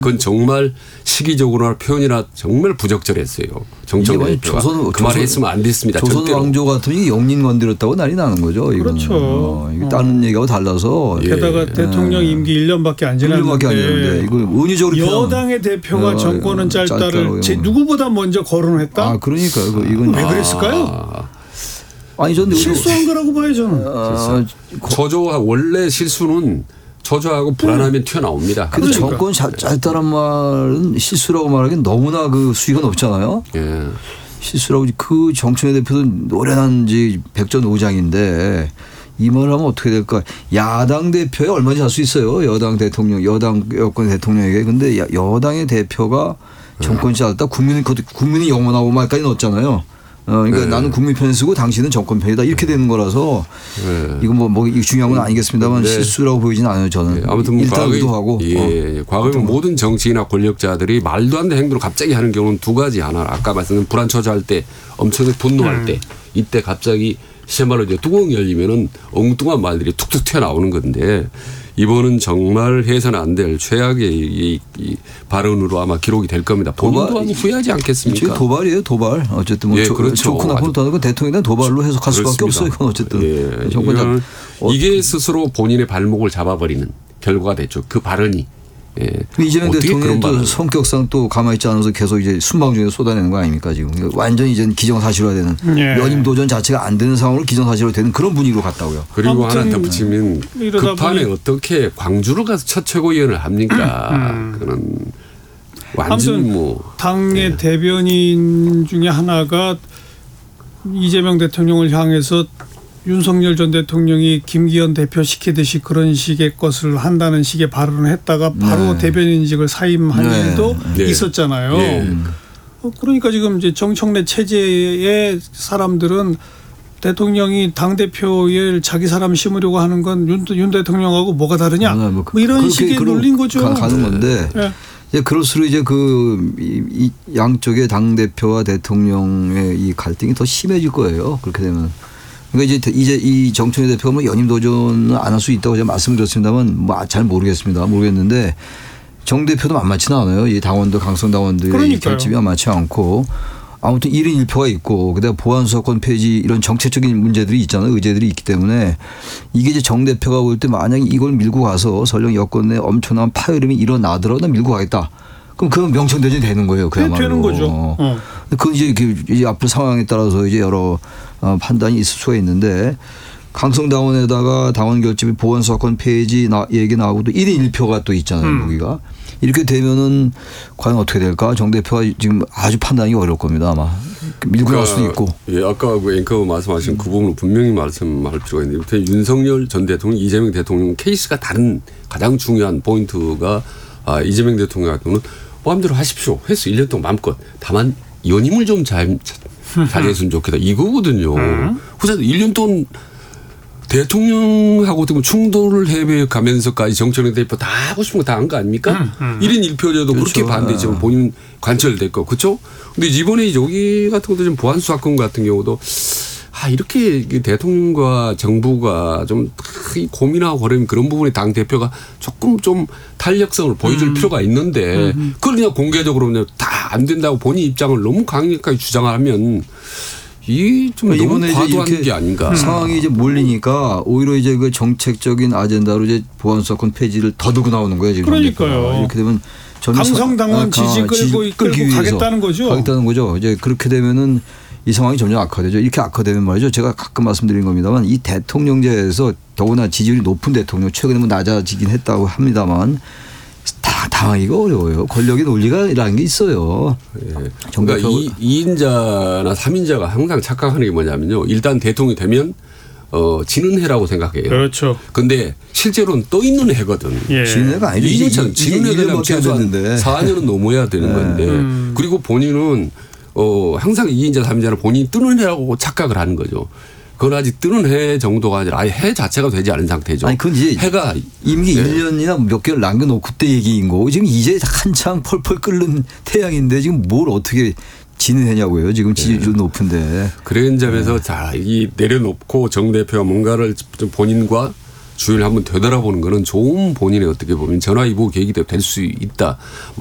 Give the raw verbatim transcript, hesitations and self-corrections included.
그건 정말 시기적으로나 표현이나 정말 부적절했어요. 정청 대표가 그 말을 했으면 안 됐습니다. 조선 절대로. 왕조 같으니 영린 건드렸다고 난리 나는 거죠. 이건. 그렇죠. 어, 이게 다른 어. 얘기하고 달라서. 게다가 예. 대통령 임기 일 년밖에 안 지났는데, 일 년밖에 안 지났는데 이걸 은유적으로 여당의 대표가 어, 정권은 짧다를 제, 짧다고 누구보다 먼저 거론했다. 아 그러니까요. 이건 왜 그랬을까요? 아. 아니 저는 실수한 거라고 봐요 저는. 아, 저조 원래 실수는 저조하고 불안하면 음. 튀어나옵니다. 근데 그러니까. 정권 짧다란 말은 실수라고 말하기엔 너무나 그 수위가 높잖아요. 예. 실수라고 그 정청래 대표도 노련한 지 백전오장인데 이 말을 하면 어떻게 될까? 야당 대표에 얼마든지 할 수 있어요. 여당 대통령, 여당 여권 대통령에게. 근데 여당의 대표가 정권이 짧다. 국민이 국민이 영원하고 말까지 넣었잖아요. 어, 그러니까 네. 나는 국민 편에 쓰고 당신은 정권 편이다 이렇게 되는 거라서 네. 이건 뭐, 뭐 중요한 건 아니겠습니다만 네. 실수라고 보이지는 않아요 저는. 네. 아무튼 뭐 일단 과거에, 의도하고. 예, 어. 과거에 모든 정치인이나 권력자들이 말도 안 되는 행동을 갑자기 하는 경우는 두 가지. 하나 아까 말씀드린 불안처자할 때 엄청나게 분노할 음. 때 이때 갑자기 시말로 이제 뚜껑이 열리면은 엉뚱한 말들이 툭툭 튀어나오는 건데 이번은 정말 해서는 안 될 최악의 이, 이 발언으로 아마 기록이 될 겁니다. 본인도 도발, 아마 후회하지 않겠습니까? 도발이에요 도발. 어쨌든 뭐 예, 조, 그렇죠. 좋고 나쁘고 떠나고 대통령에 도발로 해석할 수밖에 그렇습니다. 없어요. 이건 어쨌든. 예, 정권 잘. 어. 이게 스스로 본인의 발목을 잡아버리는 결과가 됐죠. 그 발언이. 예. 이재명 대통령도 발언을. 성격상 또 가만히 있지 않아서 계속 이제 순방 중에 쏟아내는 거 아닙니까 지금. 완전히 이제 기정사실화되는 예. 연임 도전 자체가 안 되는 상황으로 기정사실화 되는 그런 분위기로 갔다고요. 그리고 하나 아무튼 덧붙이면 급판에 보니. 어떻게 광주를 가서 첫 최고위원을 합니까? 음. 그런 완전 아무튼 뭐 당의 네. 대변인 중에 하나가 이재명 대통령을 향해서 윤석열 전 대통령이 김기현 대표 시키듯이 그런 식의 것을 한다는 식의 발언을 했다가 바로 네. 대변인직을 사임한 네. 일도 네. 있었잖아요. 네. 어, 그러니까 지금 이제 정청래 체제의 사람들은 대통령이 당 대표에 자기 사람 심으려고 하는 건 윤 윤 대통령하고 뭐가 다르냐? 뭐, 뭐 이런 식의 놀린 거죠. 가, 가는 건데. 네. 이제 그럴수록 이제 그 이, 이 양쪽의 당 대표와 대통령의 이 갈등이 더 심해질 거예요. 그렇게 되면. 그러니까 이제 이제 이 정청래 대표가 뭐 연임 도전은 안 할 수 있다고 제가 말씀드렸습니다만 뭐 잘 모르겠습니다. 모르겠는데 정 대표도 만만치는 않아요. 이 당원들 강성 당원들의 결집이 만만치 않고 아무튼 일 인 일 표가 있고 그다음 보안수사권 폐지 이런 정책적인 문제들이 있잖아요. 의제들이 있기 때문에 이게 이제 정 대표가 볼 때 만약에 이걸 밀고 가서 설령 여권 내 엄청난 파열음이 일어나더라도 밀고 가겠다. 그럼 그건 명청대전이 되는 거예요. 그야말로. 되는 거죠. 어. 그 이제 이제 앞으로 상황에 따라서 이제 여러 판단이 있을 수가 있는데 강성 당원에다가 당원 결집이 보안수사권 폐지 얘기 나오고 또 일 인 일 표가 또 있잖아요. 음. 여기가. 이렇게 되면은 과연 어떻게 될까? 정 대표가 지금 아주 판단이 어려울 겁니다. 아마 밀고 나올 수도 있고. 예, 아까 그 앵커 말씀하신 그 부분을 분명히 말씀할 필요가 있는데 윤석열 전 대통령, 이재명 대통령 케이스가 다른 가장 중요한 포인트가 아, 이재명 대통령 같은 경우는 마음대로 하십시오. 했어. 일 년 동안 마음껏. 다만 연임을 좀 잘 잘했으면 좋겠다. 이거거든요. 그래서 일 년 동안 대통령하고 충돌을 해외 가면서까지 정청래 대표 다 하고 싶은 거 다 한 거 아닙니까? 음, 음. 일 인 일 표제도 그렇죠. 그렇게 반대했지만 본인 관철됐고. 그렇죠? 근데 이번에 여기 같은 것도 좀 보안수사권 같은 경우도 아, 이렇게 대통령과 정부가 좀 고민하고 그러면 그런 부분에 당 대표가 조금 좀 탄력성을 보여줄 음. 필요가 있는데 음. 그걸 그냥 공개적으로 그냥 다 안 된다고 본인 입장을 너무 강력하게 주장하면 이 좀 너무 과도한 게 아닌가. 상황이 이제 몰리니까 오히려 이제 그 정책적인 아젠다로 이제 보안수사권 폐지를 더 들고 나오는 거예요. 지금 그러니까요. 이렇게 되면 강성당원 지지 끌고, 끌고 가겠다는 거죠. 가겠다는 거죠. 이제 그렇게 되면은 이 상황이 점점 악화되죠. 이렇게 악화되면 말이죠. 제가 가끔 말씀드린 겁니다만 이 대통령제에서 더구나 지지율이 높은 대통령 최근에 뭐 낮아지긴 했다고 합니다만 다 당하기가 어려워요. 권력의 논리가라는 게 있어요. 예. 그러니까 이 인자나 삼 인자가 항상 착각하는 게 뭐냐면요. 일단 대통령이 되면 어, 지는 해라고 생각해요. 그렇죠. 근데 실제로는 떠 있는 해거든. 예. 지는 해가 아니지. 지는 해가 최소한 사 년은 넘어야 되는 네. 건데 음. 그리고 본인은 어, 항상 이 인자 삼 인자는 본인이 뜨는 해라고 착각을 하는 거죠. 그건 아직 뜨는 해 정도가 아니라 아예 해 자체가 되지 않은 상태죠. 아니, 그건 이제 해가 임기 네. 일 년이나 몇 개월 남겨놓고 그때 얘기인 거고 지금 이제 한창 펄펄 끓는 태양인데 지금 뭘 어떻게 지는 해냐고요. 지금 지지율 네. 높은데. 그런 점에서 네. 자, 이 내려놓고 정 대표가 뭔가를 좀 본인과 주의를 한번 되돌아보는 거는 좋은 본인의 어떻게 보면 전화위복 계기도 될 수 있다.